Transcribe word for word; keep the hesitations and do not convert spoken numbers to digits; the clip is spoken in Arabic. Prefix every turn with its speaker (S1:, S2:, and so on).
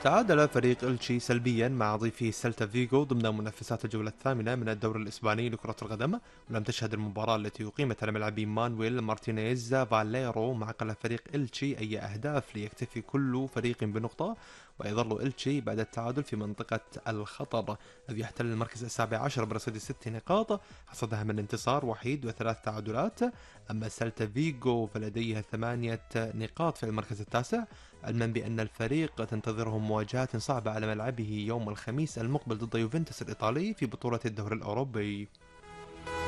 S1: تعادل فريق إلتشي سلبيا مع ضيفه سيلتا فيغو ضمن منافسات الجولة الثامنة من الدوري الإسباني لكرة القدم. ولم تشهد المباراة التي أقيمت على ملعب مانويل مارتينيز فاليرو معقل فريق إلتشي أي أهداف ليكتفي كل فريق بنقطة، ويظل إلتشي بعد التعادل في منطقة الخطر، الذي يحتل المركز السابع عشر برصيد ست نقاط حصدها من انتصار وحيد وثلاث تعادلات. أما سيلتا فيغو فلديها ثمانية نقاط في المركز التاسع، علما بأن الفريق تنتظرهم مواجهات صعبة على ملعبه يوم الخميس المقبل ضد يوفنتوس الإيطالي في بطولة الدوري الأوروبي.